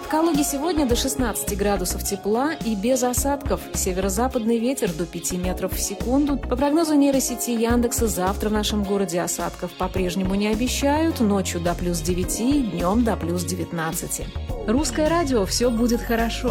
В Калуге сегодня до 16 градусов тепла и без осадков. Северо-западный ветер до 5 метров в секунду. По прогнозу нейросети Яндекса, завтра в нашем городе осадков по-прежнему не обещают. Ночью до плюс 9, днем до плюс 19. Русское радио «Все будет хорошо».